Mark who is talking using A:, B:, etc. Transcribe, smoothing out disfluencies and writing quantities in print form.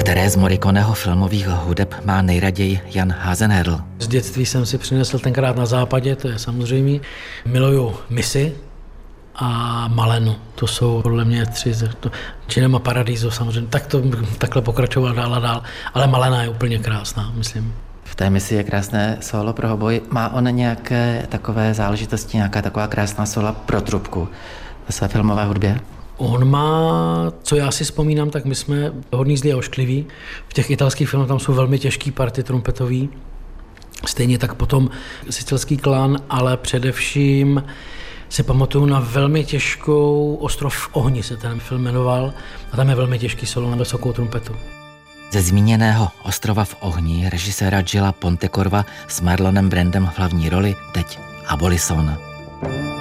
A: Které z Morriconeho filmových hudeb má nejraději Jan Hasenherl?
B: Z dětství jsem si přinesl Tenkrát na západě, to je samozřejmé. Miluju Misi a Malenu. To jsou podle mě 3. Cinema Paradiso samozřejmě. Takhle pokračoval dál a dál. Ale Malena je úplně krásná, myslím.
A: V té Misi je krásné solo pro hoboj. Má on nějaké takové záležitosti, nějaká taková krásná sola pro trubku ve své filmové hudbě?
B: On má, co já si vzpomínám, tak my jsme hodný, zlí a oškliví. V těch italských filmech tam jsou velmi těžký party trumpetový. Stejně tak potom Sicilský klán, ale především si pamatuju na velmi těžkou Ostrov v ohni se ten film jmenoval a tam je velmi těžký solo na vysokou trumpetu.
A: Ze zmíněného Ostrova v ohni režiséra Gilla Pontecorva s Marlonem Brandem v hlavní roli teď Abolison.